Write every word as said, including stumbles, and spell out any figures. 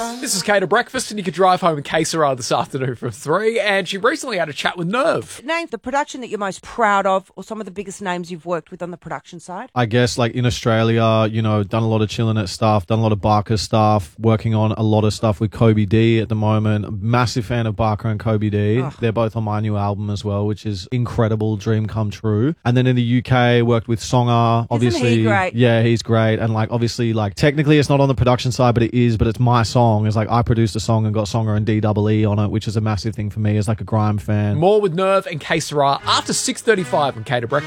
Sara. This is Kate at Breakfast, and you could drive home in K Sara this afternoon from three, and she recently had a chat with Nerve. Name the production that you're most proud of, or some of the biggest names you've worked with on the production side. I guess like in Australia, you know, done a lot of Chillin' It stuff, done a lot of Barker stuff, working on a lot of stuff with Kobe D at the moment. Massive fan of Barker and Kobe D. Oh. They're both on my new album as well, which is incredible, dream come true. And then in the U K, worked with Songer. Obviously, he great? Yeah, he's great. And like obviously, like technically it's not on the production side, but it is, but it's my song. It's like I produced a song and got Songer and D E E on it, which is a massive thing for me as like a grime fan. More with Nerve and K Sara after six thirty-five on Kate at Breakfast.